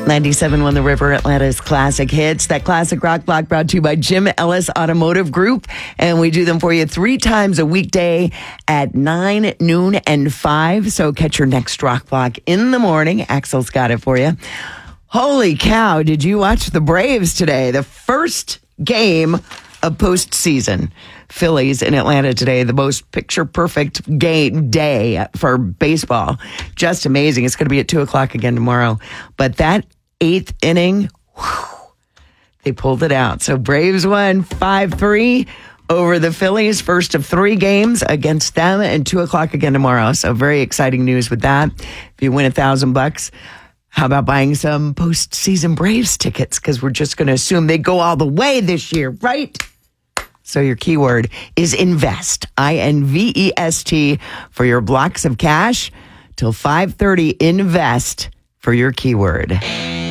97.1 The River, Atlanta's classic hits. That classic rock block brought to you by Jim Ellis Automotive Group. And we do them for you 3 times a weekday at 9, noon, and 5. So catch your next rock block in the morning. Axel's got it for you. Holy cow, did you watch the Braves today? The first game of postseason. Phillies in Atlanta today, the most picture-perfect game day for baseball. Just amazing. It's going to be at 2 o'clock again tomorrow. But that 8th inning, they pulled it out. So Braves won 5-3 over the Phillies, first of 3 games against them, and 2 o'clock again tomorrow. So very exciting news with that. If you win $1,000, how about buying some postseason Braves tickets? Because we're just going to assume they go all the way this year, right? So your keyword is invest, INVEST, for your blocks of cash till 5:30. Invest for your keyword.